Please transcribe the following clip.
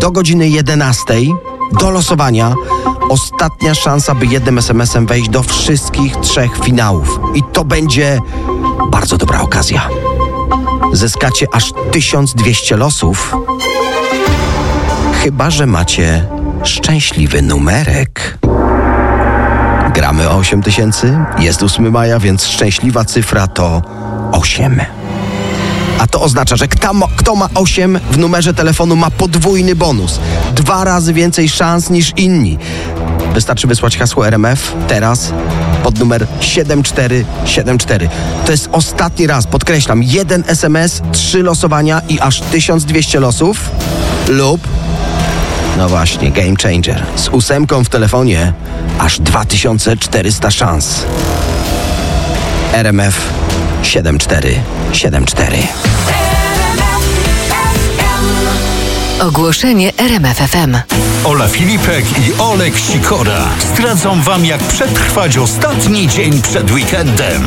do godziny 11 do losowania. Ostatnia szansa, by jednym SMS-em wejść do wszystkich 3 finałów. I to będzie bardzo dobra okazja. Zyskacie aż 1200 losów. Chyba że macie szczęśliwy numerek. Gramy o 8000, jest 8 maja, więc szczęśliwa cyfra to 8. A to oznacza, że kto ma 8 w numerze telefonu, ma podwójny bonus. 2 razy więcej szans niż inni. Wystarczy wysłać hasło RMF teraz pod numer 7474. To jest ostatni raz, podkreślam, 1 SMS, 3 losowania i aż 1200 losów lub, no właśnie, game changer. Z 8 w telefonie aż 2400 szans. RMF 7474. Ogłoszenie RMF FM. Ola Filipek i Olek Sikora zdradzą wam, jak przetrwać ostatni dzień przed weekendem.